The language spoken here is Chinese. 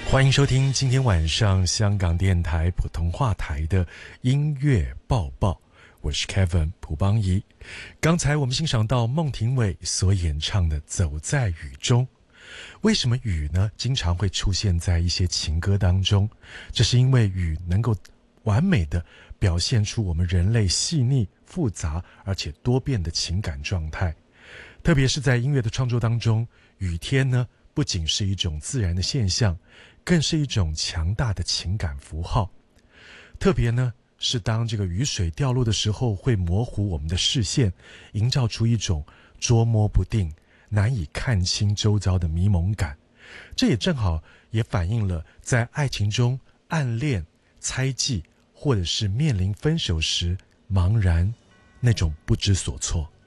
欢迎收听今天晚上香港电台普通话台的音乐报报，我是 Kevin 蒲邦仪。刚才我们欣赏到孟庭苇所演唱的《走在雨中》。为什么雨呢经常会出现在一些情歌当中？这是因为雨能够完美的表现出我们人类细腻、复杂而且多变的情感状态。特别是在音乐的创作当中，雨天呢不仅是一种自然的现象，更是一种强大的情感符号。特别呢是当这个雨水掉落的时候，会模糊我们的视线，营造出一种捉摸不定、难以看清周遭的迷蒙感。这也正好也反映了在爱情中暗恋、猜忌，或者是面临分手时茫然那种不知所措。